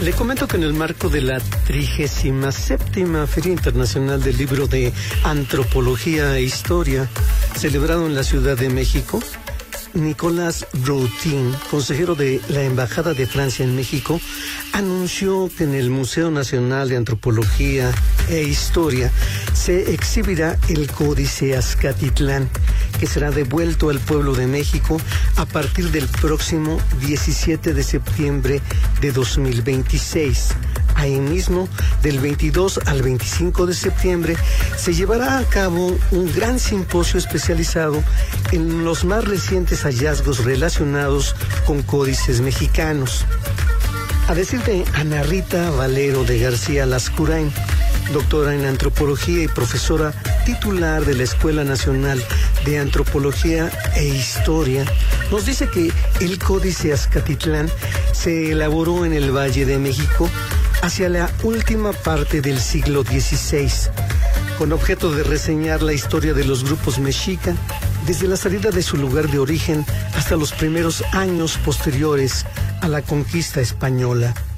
Le comento que en el marco de la 37ª Feria Internacional del Libro de Antropología e Historia, celebrado en la Ciudad de México, Nicolas Broutin, consejero de la Embajada de Francia en México, anunció que en el Museo Nacional de Antropología e Historia se exhibirá el Códice Azcatitlán, que será devuelto al pueblo de México a partir del próximo 17 de septiembre de 2026. Ahí mismo, del 22 al 25 de septiembre, se llevará a cabo un gran simposio especializado en los más recientes hallazgos relacionados con códices mexicanos. A decir de Ana Rita Valero de García Lascurain, doctora en antropología y profesora titular de la Escuela Nacional de Antropología e Historia, nos dice que el Códice Azcatitlán se elaboró en el Valle de México hacia la última parte del siglo XVI, con objeto de reseñar la historia de los grupos mexica desde la salida de su lugar de origen hasta los primeros años posteriores a la conquista española.